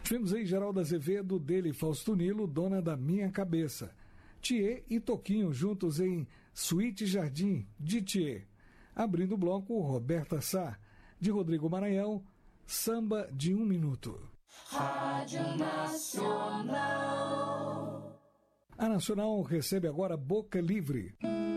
Tivemos aí Geraldo Azevedo, dele Fausto Nilo, Dona da Minha Cabeça. Thier e Toquinho juntos em Suíte Jardim, de Thier. Abrindo o bloco, Roberta Sá, de Rodrigo Maranhão, Samba de 1 Minuto. Rádio Nacional. A Nacional recebe agora Boca Livre.